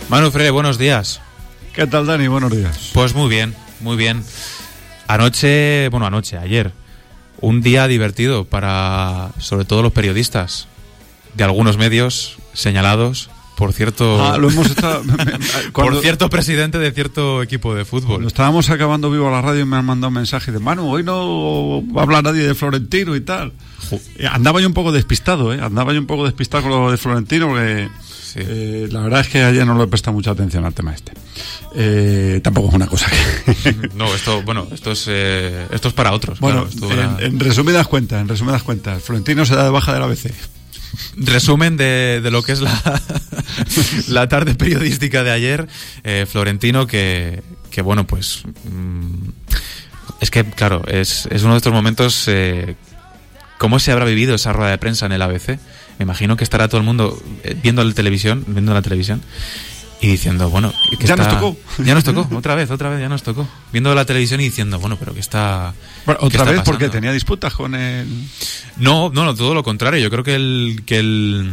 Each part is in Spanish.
Manu Freire, buenos días. ¿Qué tal, Dani? Buenos días. Pues muy bien, muy bien. Ayer, un día divertido para, sobre todo, los periodistas de algunos medios señalados por cierto, lo hemos estado, por cierto presidente de cierto equipo de fútbol. Lo estábamos acabando vivo a la radio y me han mandado un mensaje de Manu, hoy no habla nadie de Florentino y tal. Andaba yo un poco despistado, con lo de Florentino porque sí. La verdad es que ayer no le he prestado mucha atención al tema este. Tampoco es una cosa que... No, esto es para otros. Bueno, claro, en resumidas cuentas, Florentino se da de baja del ABC. Resumen de lo que es la tarde periodística de ayer. Florentino que bueno, pues es que claro, es uno de estos momentos. ¿Cómo se habrá vivido esa rueda de prensa en el ABC? Me imagino que estará todo el mundo viendo la televisión y diciendo, bueno, nos tocó, otra vez ya nos tocó, viendo la televisión y diciendo, bueno, pero que está... Bueno, otra vez porque tenía disputas con el... No, todo lo contrario. Yo creo que el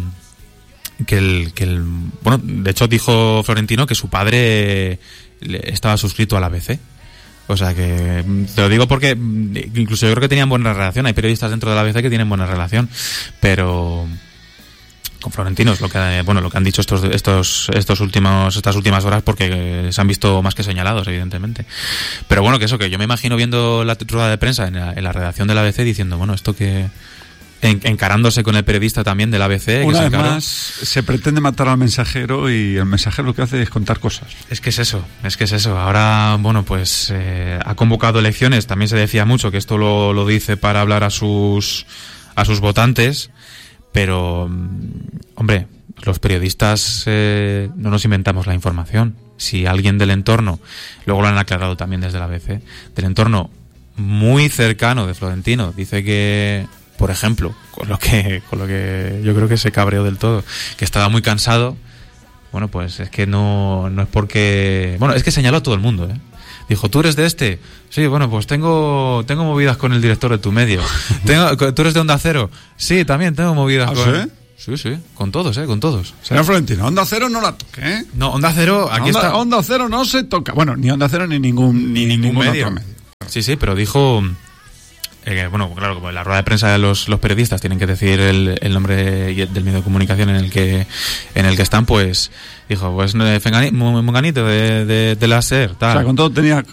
bueno, de hecho dijo Florentino que su padre estaba suscrito al ABC. O sea que te lo digo porque incluso yo creo que tenían buena relación. Hay periodistas dentro de la ABC que tienen buena relación, pero con Florentino es lo que han dicho estas últimas horas, porque se han visto más que señalados, evidentemente. Pero bueno, que yo me imagino viendo la rueda de prensa en la redacción del ABC diciendo, bueno, esto que encarándose con el periodista también del ABC. Una vez más se pretende matar al mensajero y el mensajero lo que hace es contar cosas. Es que es eso. Ahora, bueno, pues ha convocado elecciones. También se decía mucho que esto lo dice para hablar a sus votantes. Pero, hombre, los periodistas no nos inventamos la información. Si alguien del entorno, luego lo han aclarado también desde la ABC, del entorno muy cercano de Florentino, dice que, por ejemplo, con lo que yo creo que se cabreó del todo, que estaba muy cansado, bueno, pues es que no es porque... Bueno, es que señaló a todo el mundo, ¿eh? Dijo, ¿tú eres de este? Sí, bueno, pues tengo movidas con el director de tu medio. ¿Tú eres de Onda Cero? Sí, también tengo movidas con... Sí, con todos, con todos. Señor Florentino, Onda Cero no la toque, ¿eh? No, Onda Cero, aquí está... Onda Cero no se toca. Bueno, ni Onda Cero ni ningún medio. Otro medio. Sí, pero dijo... bueno, claro, como en la rueda de prensa de los periodistas tienen que decir el nombre del medio de comunicación en el que están, pues dijo, pues Menganito de la SER, tal. O sea, con todos tenía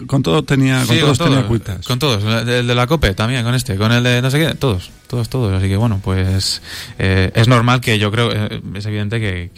cuitas. Con todos, el de la COPE también, con el de no sé qué, todos. Así que bueno, pues es normal que yo creo, es evidente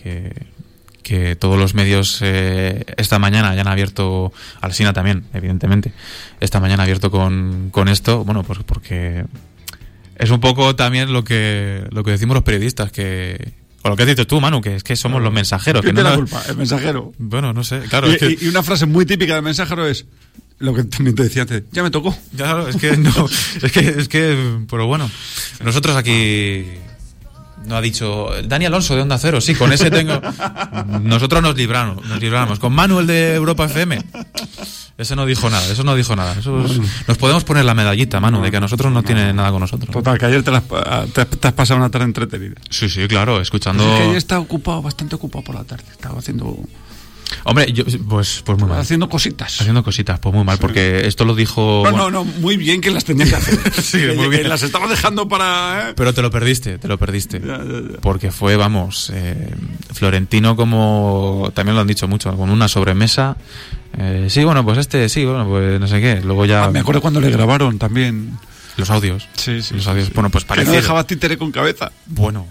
que todos los medios esta mañana hayan abierto, Alsina también, evidentemente, esta mañana ha abierto con esto, bueno, pues porque es un poco también lo que decimos los periodistas, o lo que has dicho tú, Manu, que es que somos los mensajeros. ¿Quién tiene la culpa? El mensajero. Bueno, no sé, claro. Y una frase muy típica del mensajero es lo que también te decía antes, ya me tocó. Claro, es que no, es que, pero bueno, nosotros aquí... No ha dicho Dani Alonso de Onda Cero, sí, con ese tengo. Nosotros nos libramos. Con Manuel de Europa FM. Ese no dijo nada. Nos podemos poner la medallita, Manu, de que a nosotros no tiene nada con nosotros. Total, que ayer te has pasado una tarde entretenida. Sí, claro, escuchando. Es que ayer estaba bastante ocupado por la tarde. Estaba haciendo. Hombre, pues muy mal. Haciendo cositas, pues muy mal, sí. Porque esto lo dijo... No, muy bien que las tenía que hacer. Sí, muy bien. Las estaba dejando para... Pero te lo perdiste. Ya. Porque fue, Florentino, como también lo han dicho mucho, con una sobremesa. Sí, bueno, pues pues no sé qué. Luego ya... me acuerdo cuando le grabaron también... Los audios. Sí. Los audios, bueno, pues parecía... Que no dejaba títere con cabeza. Bueno.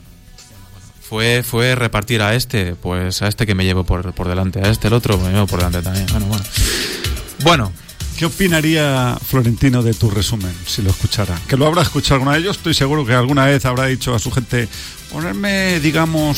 Fue repartir a este que me llevo por delante, a el otro me llevo por delante también. Bueno. ¿Qué opinaría Florentino de tu resumen, si lo escuchara? Que lo habrá escuchado alguna de ellos, estoy seguro que alguna vez habrá dicho a su gente, ponerme el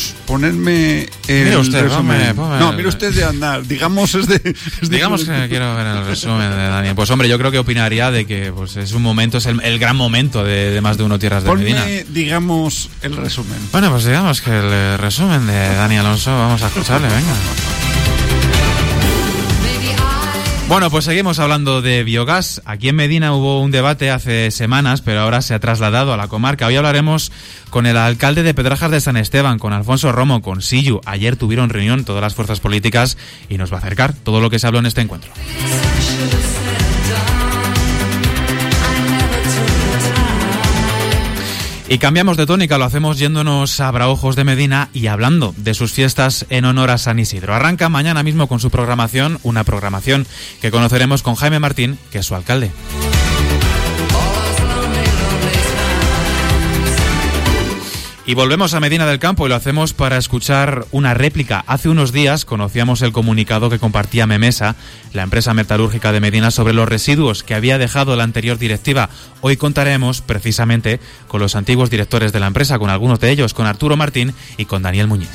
usted, resumen. No, mire usted de andar, digamos digamos que quiero ver el resumen de Dani. Pues hombre, yo creo que opinaría de que pues es un momento, es el gran momento de Más de Uno Tierras de Medina. Digamos el resumen. Bueno, pues digamos que el resumen de Dani Alonso, vamos a escucharle, venga. Bueno, pues seguimos hablando de biogás. Aquí en Medina hubo un debate hace semanas, pero ahora se ha trasladado a la comarca. Hoy hablaremos con el alcalde de Pedrajas de San Esteban, con Alfonso Romo, con Sillu. Ayer tuvieron reunión todas las fuerzas políticas y nos va a acercar todo lo que se habló en este encuentro. Y cambiamos de tónica, lo hacemos yéndonos a Braojos de Medina y hablando de sus fiestas en honor a San Isidro. Arranca mañana mismo con su programación, una programación que conoceremos con Jaime Martín, que es su alcalde. Y volvemos a Medina del Campo y lo hacemos para escuchar una réplica. Hace unos días conocíamos el comunicado que compartía Memesa, la empresa metalúrgica de Medina, sobre los residuos que había dejado la anterior directiva. Hoy contaremos precisamente con los antiguos directores de la empresa, con algunos de ellos, con Arturo Martín y con Daniel Muñiz.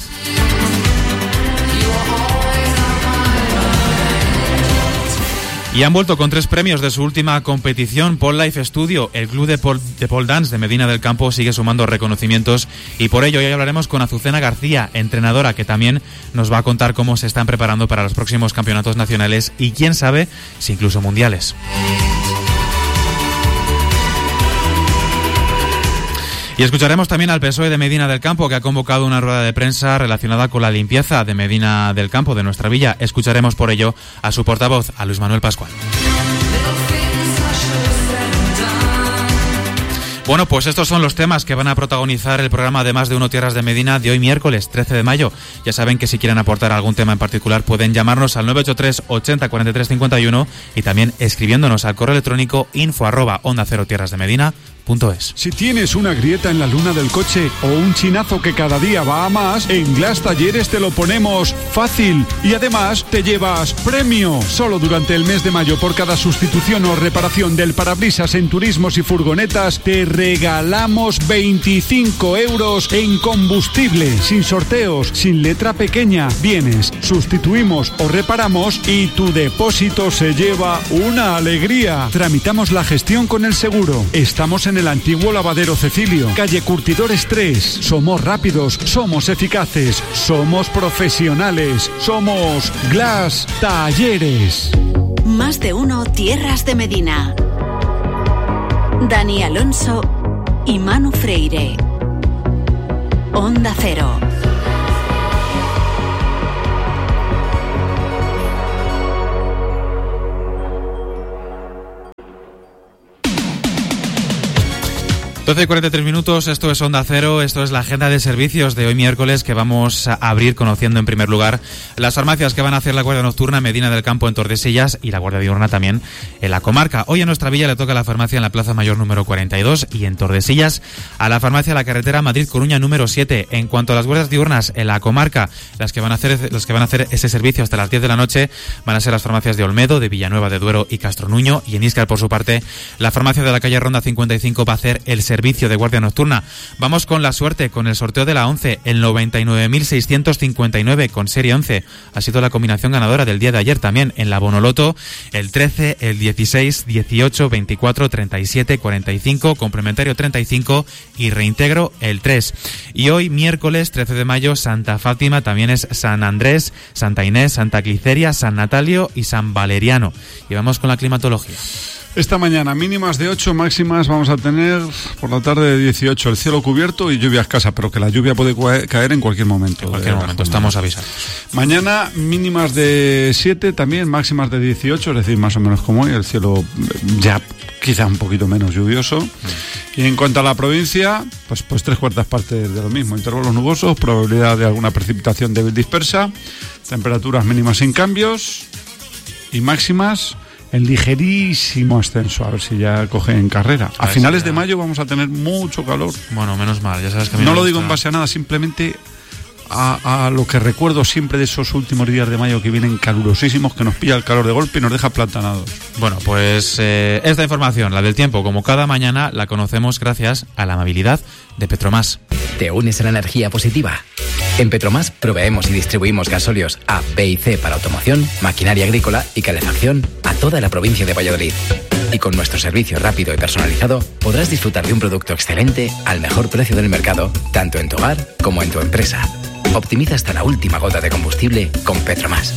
Y han vuelto con 3 premios de su última competición. Pole Life Studio, el club de pole dance de Medina del Campo, sigue sumando reconocimientos y por ello hoy hablaremos con Azucena García, entrenadora, que también nos va a contar cómo se están preparando para los próximos campeonatos nacionales y quién sabe si incluso mundiales. Y escucharemos también al PSOE de Medina del Campo, que ha convocado una rueda de prensa relacionada con la limpieza de Medina del Campo, de nuestra villa. Escucharemos por ello a su portavoz, a Luis Manuel Pascual. Bueno, pues estos son los temas que van a protagonizar el programa de Más de Uno Tierras de Medina de hoy miércoles 13 de mayo. Ya saben que si quieren aportar algún tema en particular pueden llamarnos al 983 80 43 51 y también escribiéndonos al correo electrónico info@onda0tierrasdemedina.es. Si tienes una grieta en la luna del coche o un chinazo que cada día va a más, en Glass Talleres te lo ponemos fácil y además te llevas premio. Solo durante el mes de mayo, por cada sustitución o reparación del parabrisas en turismos y furgonetas, te regalamos 25 euros en combustible, sin sorteos, sin letra pequeña. Vienes, sustituimos o reparamos y tu depósito se lleva una alegría. Tramitamos la gestión con el seguro. Estamos en el antiguo lavadero Cecilio, calle Curtidores 3. Somos rápidos, somos eficaces, somos profesionales, somos Glass Talleres. Más de Uno Tierras de Medina. Dani Alonso y Manu Freire. Onda Cero. Doce y 43 minutos, esto es Onda Cero, esto es la agenda de servicios de hoy miércoles que vamos a abrir conociendo en primer lugar las farmacias que van a hacer la guardia nocturna en Medina del Campo, en Tordesillas, y la guardia diurna también en la comarca. Hoy a nuestra villa le toca la farmacia en la Plaza Mayor número 42 y en Tordesillas a la farmacia de la carretera Madrid-Coruña número 7. En cuanto a las guardias diurnas en la comarca, los que van a hacer ese servicio hasta las 10 de la noche van a ser las farmacias de Olmedo, de Villanueva de Duero y Castronuño, y en Íscar, por su parte, la farmacia de la calle Ronda 55 va a hacer el servicio de guardia nocturna. Vamos con la suerte, con el sorteo de la 11, el 99.659 con serie 11. Ha sido la combinación ganadora del día de ayer también en la Bonoloto, el 13, el 16, 18, 24, 37, 45, complementario 35 y reintegro el 3. Y hoy, miércoles 13 de mayo, Santa Fátima, también es San Andrés, Santa Inés, Santa Cliceria, San Natalio y San Valeriano. Y vamos con la climatología. Esta mañana mínimas de 8, máximas vamos a tener por la tarde de 18, el cielo cubierto y lluvia escasa, pero que la lluvia puede caer en cualquier momento. En cualquier momento, estamos avisados. Mañana mínimas de 7, también máximas de 18, es decir, más o menos como hoy, el cielo ya quizá un poquito menos lluvioso. Y en cuanto a la provincia, pues 3/4 partes de lo mismo, intervalos nubosos, probabilidad de alguna precipitación débil dispersa, temperaturas mínimas sin cambios y máximas en ligerísimo ascenso, a ver si ya cogen carrera. A finales de mayo vamos a tener mucho calor. Bueno, menos mal, ya sabes que a mí no lo digo en base a nada, simplemente a lo que recuerdo siempre de esos últimos días de mayo que vienen calurosísimos, que nos pilla el calor de golpe y nos deja plantanados. Bueno, pues esta información, la del tiempo, como cada mañana, la conocemos gracias a la amabilidad de Petromás. ¿Te unes a la energía positiva? En Petromás proveemos y distribuimos gasóleos A, B y C para automoción, maquinaria agrícola y calefacción a toda la provincia de Valladolid. Y con nuestro servicio rápido y personalizado podrás disfrutar de un producto excelente al mejor precio del mercado, tanto en tu hogar como en tu empresa. Optimiza hasta la última gota de combustible con Petromás.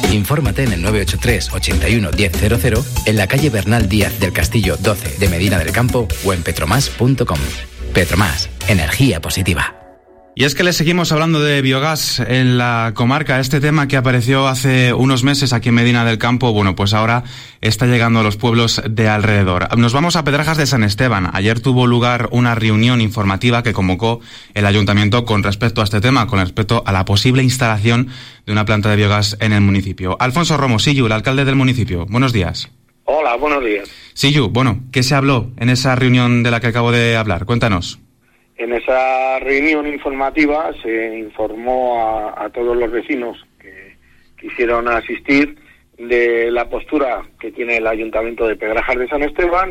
Infórmate en el 983 81 1000, en la calle Bernal Díaz del Castillo 12 de Medina del Campo o en petromas.com. Petromas, energía positiva. Y es que le seguimos hablando de biogás en la comarca. Este tema que apareció hace unos meses aquí en Medina del Campo, bueno, pues ahora está llegando a los pueblos de alrededor. Nos vamos a Pedrajas de San Esteban. Ayer tuvo lugar una reunión informativa que convocó el ayuntamiento con respecto a este tema, con respecto a la posible instalación de una planta de biogás en el municipio. Alfonso Romo, Sillu, el alcalde del municipio. Buenos días. Hola, buenos días. Sillu, bueno, ¿qué se habló en esa reunión de la que acabo de hablar? Cuéntanos. En esa reunión informativa se informó a todos los vecinos que quisieron asistir de la postura que tiene el Ayuntamiento de Pedrajas de San Esteban,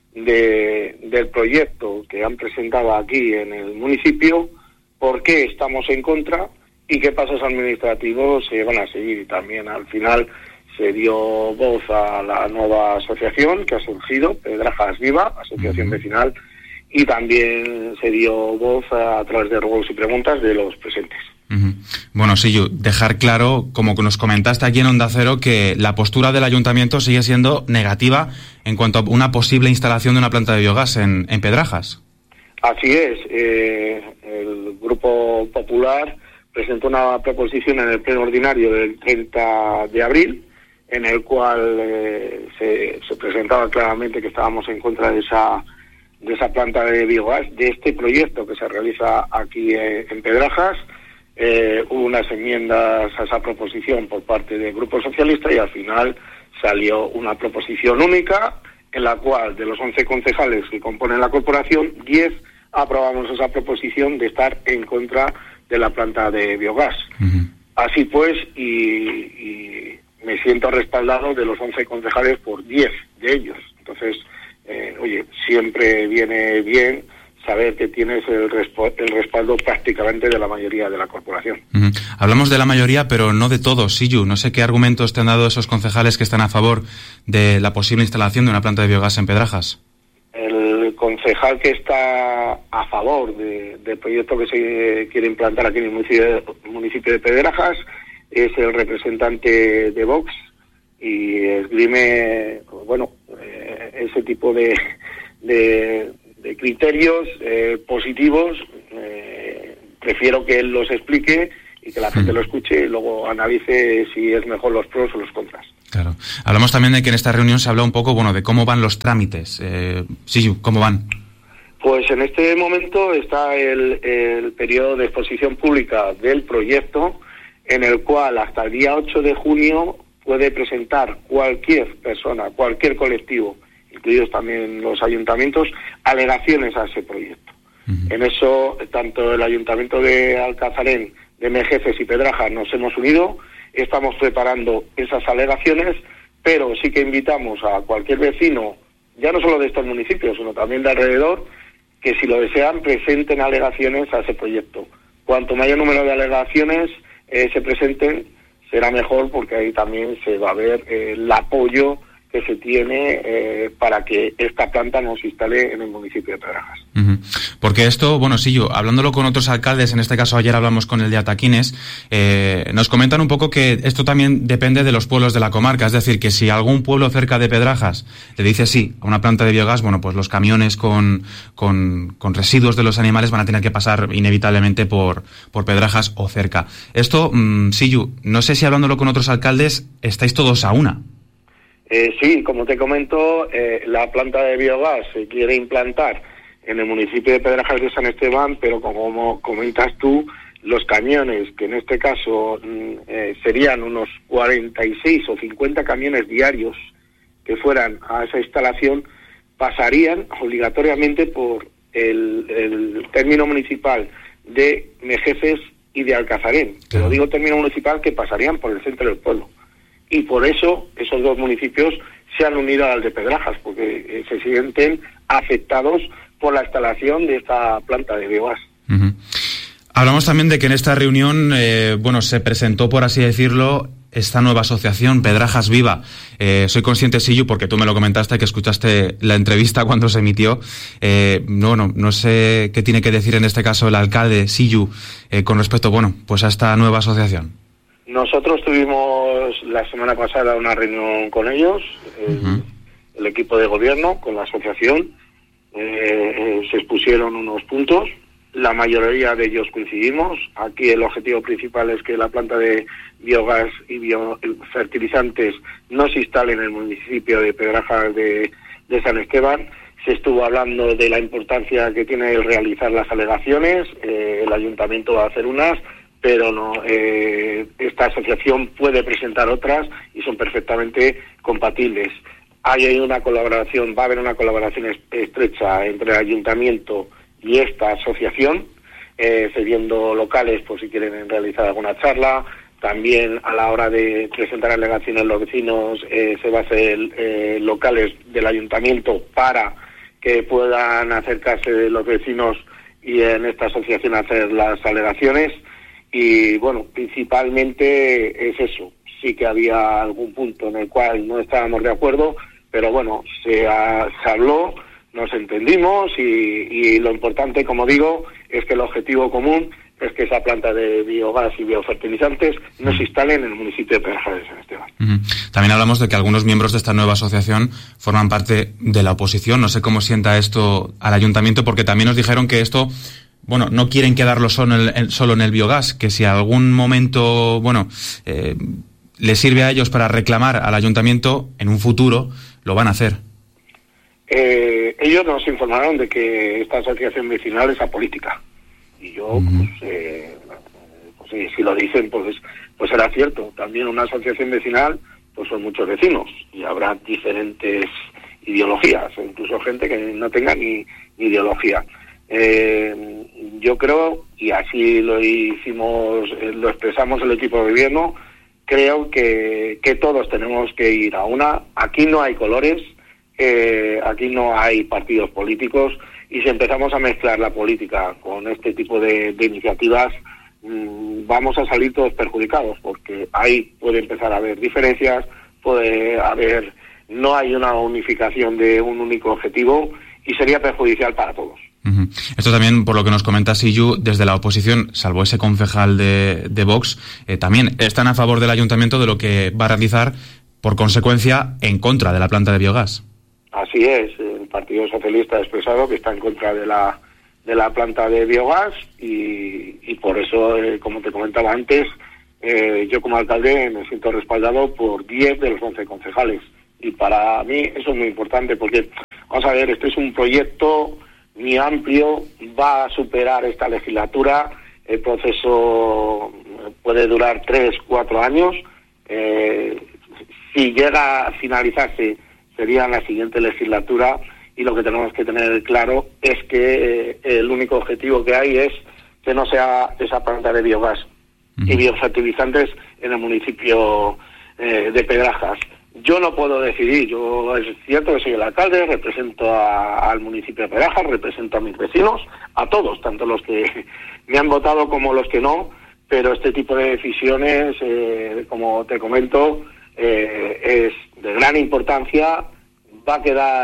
del proyecto que han presentado aquí en el municipio, por qué estamos en contra y qué pasos administrativos se van a seguir. Y también al final se dio voz a la nueva asociación que ha surgido, Pedrajas Viva, asociación vecinal, y también se dio voz a través de ruegos y preguntas de los presentes. Bueno, Sillu, dejar claro, como nos comentaste aquí en Onda Cero, que la postura del ayuntamiento sigue siendo negativa en cuanto a una posible instalación de una planta de biogás en Pedrajas. Así es. El Grupo Popular presentó una proposición en el pleno ordinario del 30 de abril, en el cual se presentaba claramente que estábamos en contra de esa planta de biogás, de este proyecto que se realiza aquí en Pedrajas. Hubo unas enmiendas a esa proposición por parte del Grupo Socialista y al final salió una proposición única en la cual de los 11 concejales que componen la corporación, 10 aprobamos esa proposición de estar en contra de la planta de biogás. Así pues, y me siento respaldado de los 11 concejales por 10 de ellos. Entonces, siempre viene bien saber que tienes el respaldo prácticamente de la mayoría de la corporación. Hablamos de la mayoría, pero no de todos, Sillu. No sé qué argumentos te han dado esos concejales que están a favor de la posible instalación de una planta de biogás en Pedrajas. El concejal que está a favor del proyecto que se quiere implantar aquí en el municipio de Pedrajas es el representante de Vox y esgrime, ese tipo de criterios positivos. Prefiero que él los explique y que la gente lo escuche y luego analice si es mejor los pros o los contras. Claro. Hablamos también de que en esta reunión se habló un poco, de cómo van los trámites. Sí, ¿cómo van? Pues en este momento está el periodo de exposición pública del proyecto, en el cual hasta el día 8 de junio puede presentar cualquier persona, cualquier colectivo, incluidos también los ayuntamientos, alegaciones a ese proyecto. En eso, tanto el Ayuntamiento de Alcazarén, de Mejefes y Pedrajas nos hemos unido, estamos preparando esas alegaciones, pero sí que invitamos a cualquier vecino, ya no solo de estos municipios, sino también de alrededor, que si lo desean presenten alegaciones a ese proyecto. Cuanto mayor número de alegaciones se presenten, será mejor, porque ahí también se va a ver el apoyo que se tiene para que esta planta no se instale en el municipio de Pedrajas. Porque esto, Sillu, hablándolo con otros alcaldes, en este caso ayer hablamos con el de Ataquines, nos comentan un poco que esto también depende de los pueblos de la comarca, es decir, que si algún pueblo cerca de Pedrajas le dice sí a una planta de biogás, pues los camiones con residuos de los animales van a tener que pasar inevitablemente por Pedrajas o cerca. Esto, Sillu, no sé si hablándolo con otros alcaldes estáis todos a una. Sí, como te comento, la planta de biogás se quiere implantar en el municipio de Pedrajas de San Esteban, pero como comentas tú, los camiones, que en este caso serían unos 46 o 50 camiones diarios que fueran a esa instalación, pasarían obligatoriamente por el término municipal de Mejefes y de Alcazarén. Pero digo término municipal, que pasarían por el centro del pueblo. Y por eso esos dos municipios se han unido al de Pedrajas, porque se sienten afectados por la instalación de esta planta de biogás. Hablamos también de que en esta reunión, se presentó, por así decirlo, esta nueva asociación, Pedrajas Viva. Soy consciente, Sillu, porque tú me lo comentaste, que escuchaste la entrevista cuando se emitió. No sé qué tiene que decir en este caso el alcalde, Sillu, con respecto, a esta nueva asociación. Nosotros tuvimos la semana pasada una reunión con ellos, el equipo de gobierno, con la asociación. Se expusieron unos puntos, la mayoría de ellos coincidimos. Aquí el objetivo principal es que la planta de biogás y biofertilizantes no se instale en el municipio de Pedrajas de San Esteban. Se estuvo hablando de la importancia que tiene el realizar las alegaciones. El ayuntamiento va a hacer unas, pero no, esta asociación puede presentar otras y son perfectamente compatibles. Hay una colaboración, va a haber una colaboración estrecha entre el ayuntamiento y esta asociación, cediendo locales por si quieren realizar alguna charla. También a la hora de presentar alegaciones los vecinos se va a hacer locales del ayuntamiento para que puedan acercarse los vecinos y en esta asociación hacer las alegaciones. Y bueno, principalmente es eso. Sí que había algún punto en el cual no estábamos de acuerdo, pero bueno, se habló, nos entendimos y lo importante, como digo, es que el objetivo común es que esa planta de biogás y biofertilizantes no se instalen en el municipio de Pedrajas de San Esteban. También hablamos de que algunos miembros de esta nueva asociación forman parte de la oposición. No sé cómo sienta esto al ayuntamiento, porque también nos dijeron que esto, bueno, no quieren quedarlo solo en el biogás, que si a algún momento, les sirve a ellos para reclamar al ayuntamiento, en un futuro lo van a hacer. Ellos nos informaron de que esta asociación vecinal es apolítica. Y yo, si lo dicen, pues será cierto. También una asociación vecinal, pues son muchos vecinos y habrá diferentes ideologías, incluso gente que no tenga ni ideología. Yo creo, y así lo hicimos, lo expresamos el equipo de gobierno, creo que todos tenemos que ir a una. Aquí no hay colores, aquí no hay partidos políticos, y si empezamos a mezclar la política con este tipo de iniciativas, vamos a salir todos perjudicados, porque ahí puede empezar a haber diferencias, no hay una unificación de un único objetivo y sería perjudicial para todos. Esto también, por lo que nos comenta Siyu, desde la oposición, salvo ese concejal de Vox, también están a favor del ayuntamiento de lo que va a realizar, por consecuencia, en contra de la planta de biogás. Así es, el Partido Socialista ha expresado que está en contra de la planta de biogás y por eso, como te comentaba antes, yo como alcalde me siento respaldado por 10 de los 11 concejales. Y para mí eso es muy importante porque, vamos a ver, este es un proyecto muy amplio, va a superar esta legislatura, el proceso puede durar 3-4 años, si llega a finalizarse sería en la siguiente legislatura, y lo que tenemos que tener claro es que el único objetivo que hay es que no sea esa planta de biogás y biofertilizantes en el municipio de Pedrajas. Yo no puedo decidir, yo es cierto que soy el alcalde, represento al municipio de Pedrajas, represento a mis vecinos, a todos, tanto los que me han votado como los que no, pero este tipo de decisiones, como te comento, es de gran importancia, va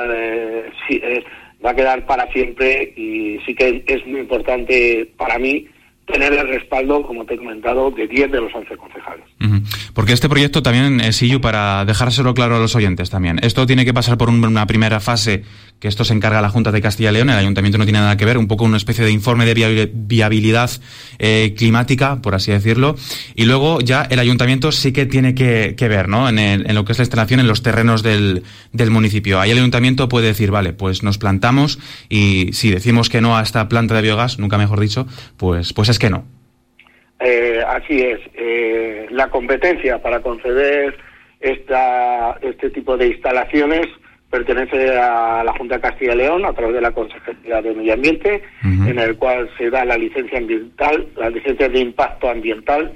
a quedar para siempre, y sí que es muy importante para mí tener el respaldo, como te he comentado, de 10 de los 11 concejales. Porque este proyecto también, Siyu, para dejárselo claro a los oyentes también, esto tiene que pasar por una primera fase, que esto se encarga la Junta de Castilla y León, el Ayuntamiento no tiene nada que ver, un poco una especie de informe de viabilidad climática, por así decirlo, y luego ya el Ayuntamiento sí que tiene que ver, ¿no?, en lo que es la instalación en los terrenos del municipio. Ahí el Ayuntamiento puede decir, vale, pues nos plantamos, y si decimos que no a esta planta de biogás, nunca mejor dicho, pues es que no. Así es. La competencia para conceder este tipo de instalaciones pertenece a la Junta de Castilla y León a través de la Consejería de Medio Ambiente, en el cual se da la licencia ambiental, la licencia de impacto ambiental.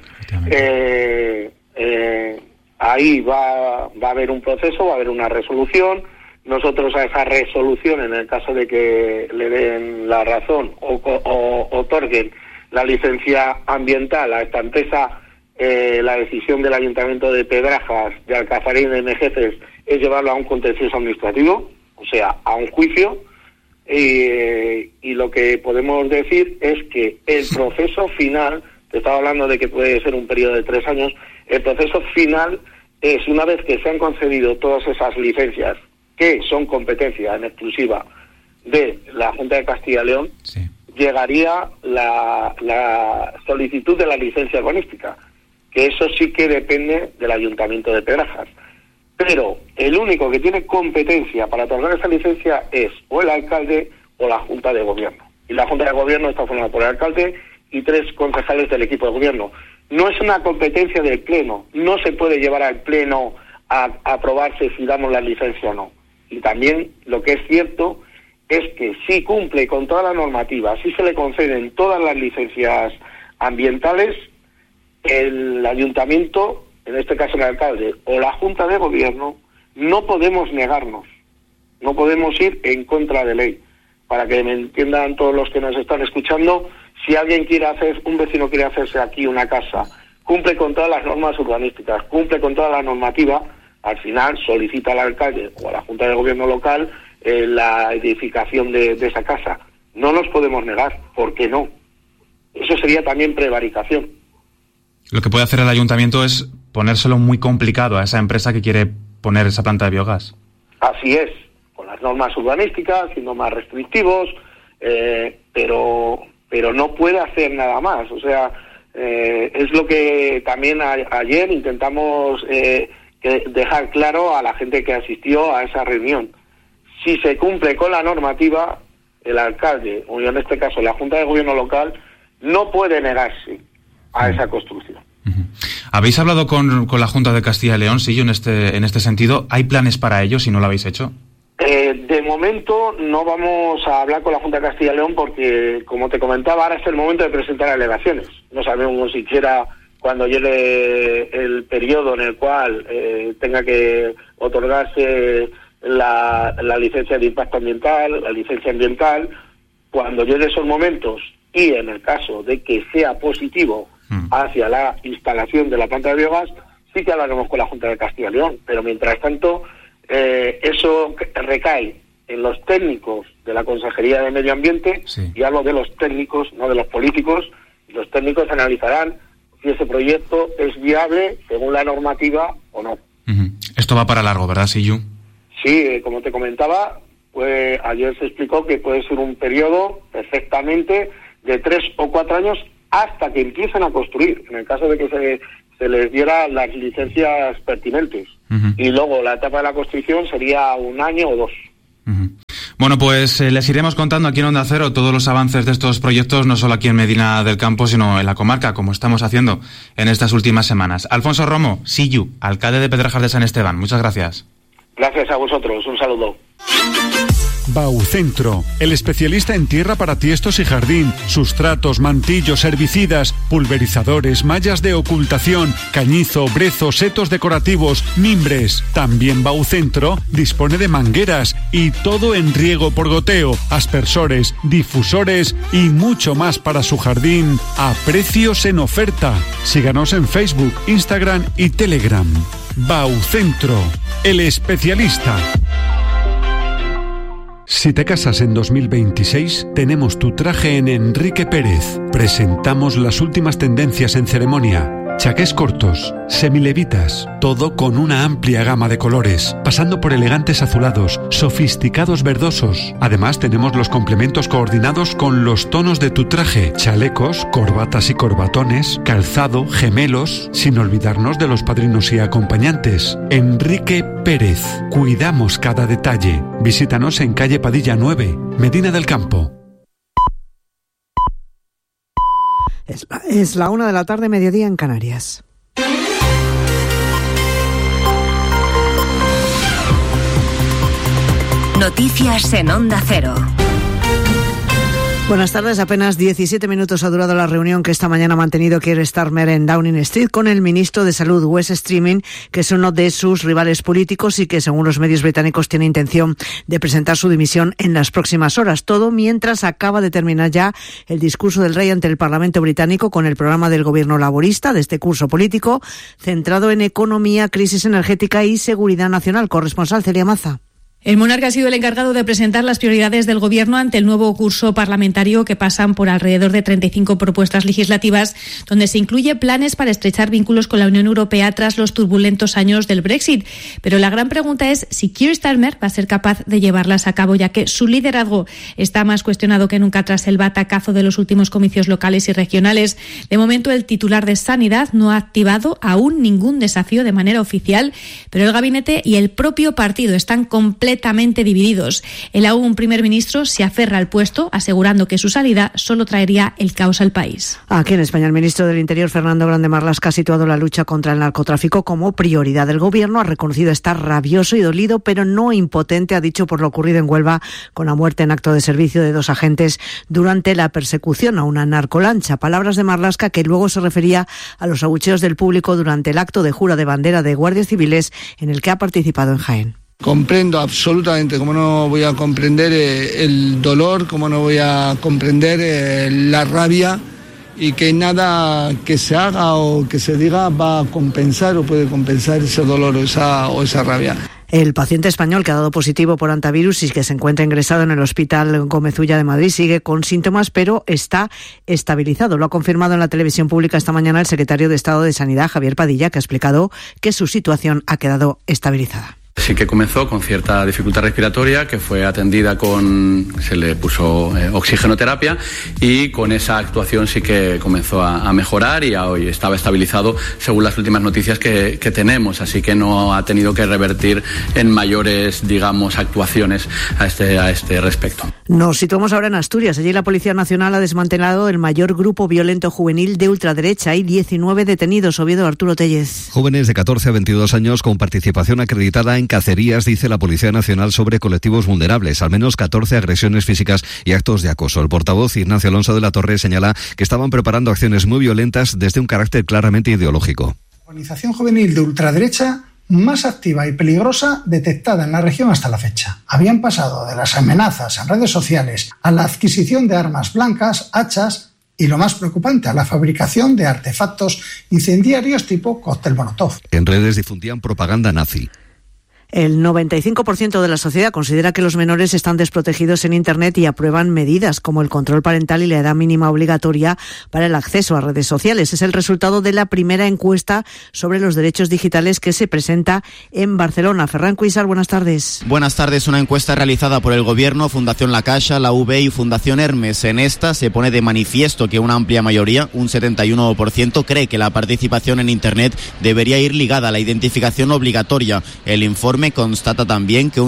Ahí va a haber un proceso, va a haber una resolución. Nosotros a esa resolución, en el caso de que le den la razón o otorguen la licencia ambiental a esta empresa, la decisión del Ayuntamiento de Pedrajas, de Alcazarín, de Mejeces, es llevarlo a un contencioso administrativo, o sea, a un juicio, y lo que podemos decir es que el proceso final te estaba hablando de que puede ser un periodo de 3 años. El proceso final es, una vez que se han concedido todas esas licencias, que son competencia en exclusiva de la Junta de Castilla y León, sí, llegaría la solicitud de la licencia urbanística, que eso sí que depende del Ayuntamiento de Pedrajas. Pero el único que tiene competencia para otorgar esa licencia es o el alcalde o la Junta de Gobierno. Y la Junta de Gobierno está formada por el alcalde y 3 concejales del equipo de gobierno. No es una competencia del Pleno, no se puede llevar al Pleno a aprobarse si damos la licencia o no. Y también lo que es cierto es que si cumple con toda la normativa, si se le conceden todas las licencias ambientales, el ayuntamiento, en este caso el alcalde, o la Junta de Gobierno, no podemos negarnos, no podemos ir en contra de ley. Para que me entiendan todos los que nos están escuchando, si alguien quiere hacer, un vecino quiere hacerse aquí una casa, cumple con todas las normas urbanísticas, cumple con toda la normativa, al final solicita al alcalde o a la Junta de Gobierno local la edificación de esa casa. No nos podemos negar, ¿por qué no? Eso sería también prevaricación. Lo que puede hacer el ayuntamiento es ponérselo muy complicado a esa empresa que quiere poner esa planta de biogás. Así es, con las normas urbanísticas, siendo más restrictivos, pero no puede hacer nada más. O sea, es lo que también ayer intentamos dejar claro a la gente que asistió a esa reunión. Si se cumple con la normativa, el alcalde, o en este caso la Junta de Gobierno local, no puede negarse a esa construcción. ¿Habéis hablado con la Junta de Castilla y León, sí, en este sentido? ¿Hay planes para ello si no lo habéis hecho? De momento no vamos a hablar con la Junta de Castilla y León porque, como te comentaba, ahora es el momento de presentar alegaciones. No sabemos siquiera cuando llegue el periodo en el cual tenga que otorgarse la licencia de impacto ambiental, la licencia ambiental. Cuando llegue esos momentos y en el caso de que sea positivo hacia la instalación de la planta de biogás, sí que hablaremos con la Junta de Castilla y León, pero mientras tanto eso recae en los técnicos de la Consejería de Medio Ambiente, sí. Y hablo de los técnicos, no de los políticos. Los técnicos analizarán si ese proyecto es viable según la normativa o no. Esto va para largo, ¿verdad, Sillu? Sí, como te comentaba, pues ayer se explicó que puede ser un periodo perfectamente de 3 o 4 años hasta que empiecen a construir, en el caso de que se les diera las licencias pertinentes. Y luego la etapa de la construcción sería 1 año o 2. Bueno, pues les iremos contando aquí en Onda Cero todos los avances de estos proyectos, no solo aquí en Medina del Campo, sino en la comarca, como estamos haciendo en estas últimas semanas. Alfonso Romo, Sillu, alcalde de Pedrajas de San Esteban, muchas gracias. Gracias a vosotros, un saludo. Baucentro, el especialista en tierra para tiestos y jardín, sustratos, mantillos, herbicidas, pulverizadores, mallas de ocultación, cañizo, brezo, setos decorativos, mimbres. También Baucentro dispone de mangueras y todo en riego por goteo, aspersores, difusores y mucho más para su jardín a precios en oferta. Síganos en Facebook, Instagram y Telegram. Baucentro, el especialista. Si te casas en 2026, tenemos tu traje en Enrique Pérez. Presentamos las últimas tendencias en ceremonia. Chaqués cortos, semilevitas, todo con una amplia gama de colores, pasando por elegantes azulados, sofisticados verdosos. Además tenemos los complementos coordinados con los tonos de tu traje, chalecos, corbatas y corbatones, calzado, gemelos, sin olvidarnos de los padrinos y acompañantes. Enrique Pérez, cuidamos cada detalle. Visítanos en calle Padilla 9, Medina del Campo. Es la 1 de la tarde, mediodía en Canarias. Noticias en Onda Cero. Buenas tardes. Apenas 17 minutos ha durado la reunión que esta mañana ha mantenido Keir Starmer en Downing Street con el ministro de Salud, Wes Streeting, que es uno de sus rivales políticos y que, según los medios británicos, tiene intención de presentar su dimisión en las próximas horas. Todo mientras acaba de terminar ya el discurso del rey ante el Parlamento británico con el programa del gobierno laborista de este curso político, centrado en economía, crisis energética y seguridad nacional. Corresponsal Celia Maza. El monarca ha sido el encargado de presentar las prioridades del Gobierno ante el nuevo curso parlamentario que pasan por alrededor de 35 propuestas legislativas, donde se incluye planes para estrechar vínculos con la Unión Europea tras los turbulentos años del Brexit. Pero la gran pregunta es si Keir Starmer va a ser capaz de llevarlas a cabo, ya que su liderazgo está más cuestionado que nunca tras el batacazo de los últimos comicios locales y regionales. De momento, el titular de Sanidad no ha activado aún ningún desafío de manera oficial, pero el gabinete y el propio partido están completamente divididos. El aún primer ministro se aferra al puesto, asegurando que su salida solo traería el caos al país. Aquí en España, el ministro del Interior, Fernando Grande Marlaska, ha situado la lucha contra el narcotráfico como prioridad del Gobierno. Ha reconocido estar rabioso y dolido, pero no impotente, ha dicho, por lo ocurrido en Huelva con la muerte en acto de servicio de 2 agentes durante la persecución a una narcolancha. Palabras de Marlaska que luego se refería a los abucheos del público durante el acto de jura de bandera de guardias civiles en el que ha participado en Jaén. Comprendo absolutamente, como no voy a comprender el dolor, como no voy a comprender la rabia, y que nada que se haga o que se diga va a compensar o puede compensar ese dolor o esa rabia. El paciente español que ha dado positivo por antivirus y que se encuentra ingresado en el Hospital Gómez Ulla de Madrid sigue con síntomas, pero está estabilizado. Lo ha confirmado en la televisión pública esta mañana el secretario de Estado de Sanidad, Javier Padilla, que ha explicado que su situación ha quedado estabilizada. Sí que comenzó con cierta dificultad respiratoria, que fue atendida se le puso oxigenoterapia, y con esa actuación sí que comenzó a mejorar y hoy estaba estabilizado según las últimas noticias que tenemos, así que no ha tenido que revertir en mayores, digamos, actuaciones a este respecto. Nos situamos ahora en Asturias. Allí la Policía Nacional ha desmantelado el mayor grupo violento juvenil de ultraderecha. Hay 19 detenidos. Oviedo, Arturo Tellez. Jóvenes de 14 a 22 años con participación acreditada en cacerías, dice la Policía Nacional, sobre colectivos vulnerables. Al menos 14 agresiones físicas y actos de acoso. El portavoz Ignacio Alonso de la Torre señala que estaban preparando acciones muy violentas desde un carácter claramente ideológico. La organización juvenil de ultraderecha más activa y peligrosa detectada en la región hasta la fecha. Habían pasado de las amenazas en redes sociales a la adquisición de armas blancas, hachas y, lo más preocupante, a la fabricación de artefactos incendiarios tipo cóctel Molotov. En redes difundían propaganda nazi. El 95% de la sociedad considera que los menores están desprotegidos en Internet y aprueban medidas como el control parental y la edad mínima obligatoria para el acceso a redes sociales. Es el resultado de la primera encuesta sobre los derechos digitales que se presenta en Barcelona. Ferran Cuisar, buenas tardes. Buenas tardes. Una encuesta realizada por el Gobierno, Fundación La Caixa, la UB y Fundación Hermes. En esta se pone de manifiesto que una amplia mayoría, un 71%, cree que la participación en Internet debería ir ligada a la identificación obligatoria. El informe constata también que un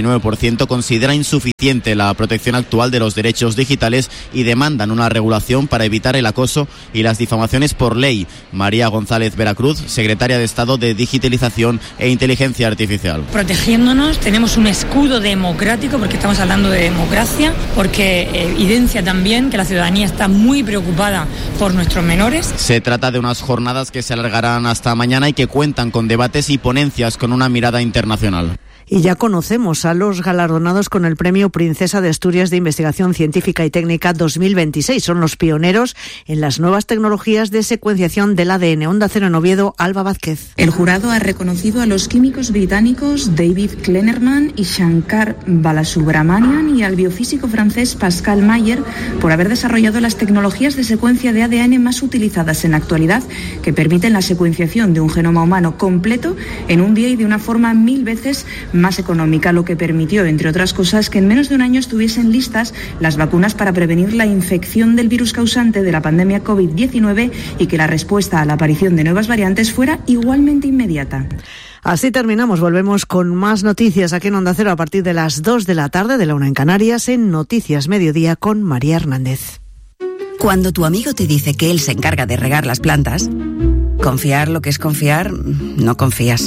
69% considera insuficiente la protección actual de los derechos digitales y demandan una regulación para evitar el acoso y las difamaciones por ley. María González Veracruz, secretaria de Estado de Digitalización e Inteligencia Artificial. Protegiéndonos tenemos un escudo democrático, porque estamos hablando de democracia, porque evidencia también que la ciudadanía está muy preocupada por nuestros menores. Se trata de unas jornadas que se alargarán hasta mañana y que cuentan con debates y ponencias con una mirada internacional. Y ya conocemos a los galardonados con el Premio Princesa de Asturias de Investigación Científica y Técnica 2026. Son los pioneros en las nuevas tecnologías de secuenciación del ADN. Onda Cero en Oviedo, Alba Vázquez. El jurado ha reconocido a los químicos británicos David Kleinerman y Shankar Balasubramanian y al biofísico francés Pascal Mayer por haber desarrollado las tecnologías de secuencia de ADN más utilizadas en la actualidad, que permiten la secuenciación de un genoma humano completo en un día y de una forma 1000 veces más económica, lo que permitió, entre otras cosas, que en menos de un año estuviesen listas las vacunas para prevenir la infección del virus causante de la pandemia COVID-19 y que la respuesta a la aparición de nuevas variantes fuera igualmente inmediata. Así terminamos. Volvemos con más noticias aquí en Onda Cero a partir de las 2 de la tarde, de la 1 en Canarias, en Noticias Mediodía con María Hernández. Cuando tu amigo te dice que él se encarga de regar las plantas, confiar lo que es confiar, no confías.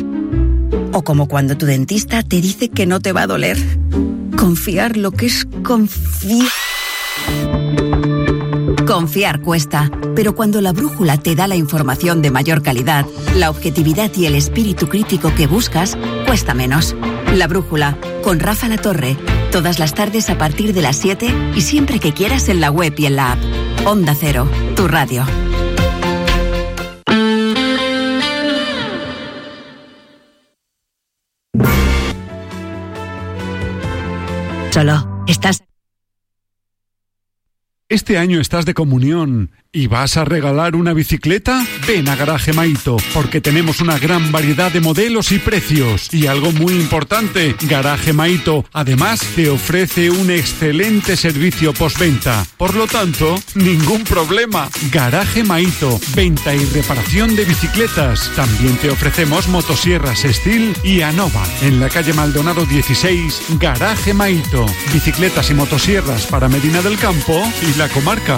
O como cuando tu dentista te dice que no te va a doler. Confiar lo que es confiar. Confiar cuesta, pero cuando la brújula te da la información de mayor calidad, la objetividad y el espíritu crítico que buscas, cuesta menos. La brújula, con Rafa La Torre, todas las tardes a partir de las 7 y siempre que quieras en la web y en la app. Onda Cero, tu radio. solo. ¿Este año estás de comunión y vas a regalar una bicicleta? Ven a Garaje Maito, porque tenemos una gran variedad de modelos y precios. Y algo muy importante, Garaje Maito además te ofrece un excelente servicio postventa. Por lo tanto, ningún problema. Garaje Maito, venta y reparación de bicicletas. También te ofrecemos motosierras Steel y Anova. En la calle Maldonado 16, Garaje Maito. Bicicletas y motosierras para Medina del Campo y la comarca.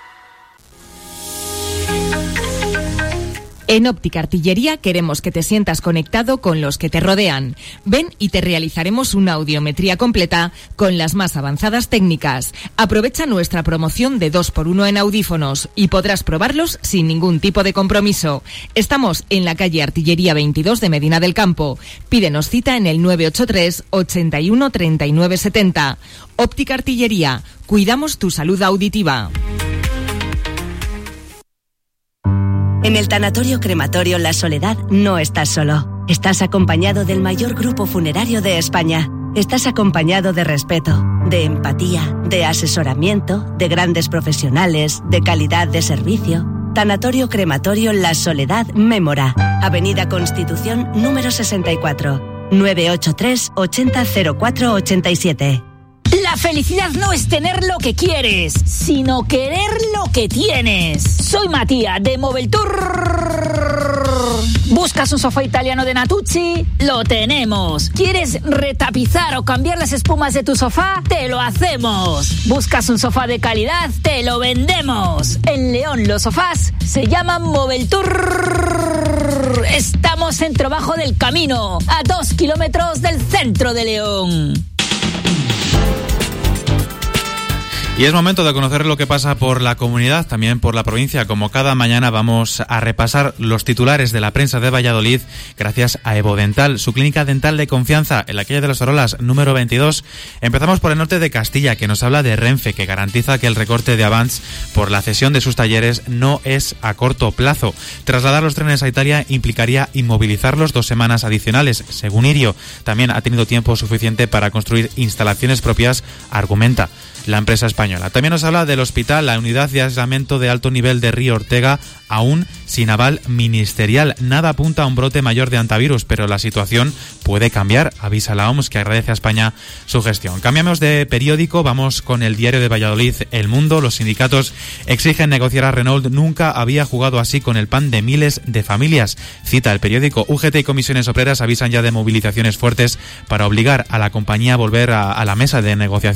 En Óptica Artillería queremos que te sientas conectado con los que te rodean. Ven y te realizaremos una audiometría completa con las más avanzadas técnicas. Aprovecha nuestra promoción de 2x1 en audífonos y podrás probarlos sin ningún tipo de compromiso. Estamos en la calle Artillería 22 de Medina del Campo. Pídenos cita en el 983 81 39 70. Óptica Artillería. Cuidamos tu salud auditiva. En el Tanatorio Crematorio La Soledad no estás solo. Estás acompañado del mayor grupo funerario de España. Estás acompañado de respeto, de empatía, de asesoramiento, de grandes profesionales, de calidad de servicio. Tanatorio Crematorio La Soledad Mémora. Avenida Constitución número 64. 983 80 04 87. La felicidad no es tener lo que quieres, sino querer lo que tienes. Soy Matías de Moveltour. ¿Buscas un sofá italiano de Natuzzi? Lo tenemos. ¿Quieres retapizar o cambiar las espumas de tu sofá? ¡Te lo hacemos! ¿Buscas un sofá de calidad? ¡Te lo vendemos! En León los sofás se llaman Moveltour. Estamos en Trabajo del Camino, a 2 kilómetros del centro de León. Y es momento de conocer lo que pasa por la comunidad, también por la provincia. Como cada mañana vamos a repasar los titulares de la prensa de Valladolid gracias a Evo Dental, su clínica dental de confianza en la calle de las Orolas, número 22. Empezamos por el norte de Castilla, que nos habla de Renfe, que garantiza que el recorte de Avance por la cesión de sus talleres no es a corto plazo. Trasladar los trenes a Italia implicaría inmovilizarlos 2 semanas adicionales. Según Irio, también ha tenido tiempo suficiente para construir instalaciones propias, argumenta la empresa española. También nos habla del hospital, la unidad de aislamiento de alto nivel de Río Ortega, aún sin aval ministerial. Nada apunta a un brote mayor de antivirus, pero la situación puede cambiar, avisa la OMS, que agradece a España su gestión. Cambiamos de periódico, vamos con el diario de Valladolid, El Mundo. Los sindicatos exigen negociar a Renault. Nunca había jugado así con el pan de miles de familias. Cita el periódico. UGT y comisiones obreras avisan ya de movilizaciones fuertes para obligar a la compañía a volver a la mesa de negociación